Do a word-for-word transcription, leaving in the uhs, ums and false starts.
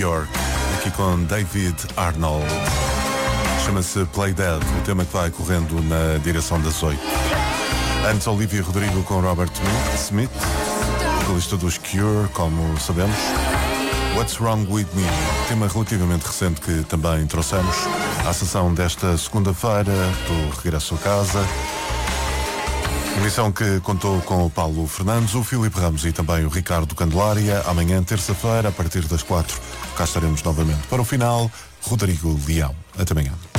York, aqui com David Arnold. Chama-se Play Dead, o tema que vai correndo na direção das oito. Antes, Olivia Rodrigo com Robert Smith, vocalista dos Cure, como sabemos. What's Wrong With Me, tema relativamente recente que também trouxemos à sessão desta segunda-feira do Regresso a Casa. Emissão que contou com o Paulo Fernandes, o Filipe Ramos e também o Ricardo Candelária. Amanhã, terça-feira, a partir das quatro, cá estaremos novamente. Para o final, Rodrigo Leão. Até amanhã.